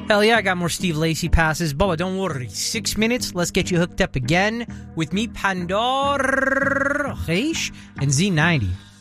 Hell yeah, I got more Steve Lacy passes. Bubba, don't worry. 6 minutes, let's get you hooked up again with me, Pandor Reish, and Z90.